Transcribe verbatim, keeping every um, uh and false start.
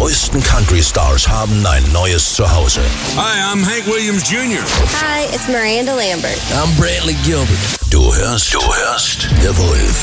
größten Country-Stars haben ein neues Zuhause. Hi, I'm Hank Williams Junior Hi, it's Miranda Lambert. I'm Brantley Gilbert. Du hörst, du hörst The Wolf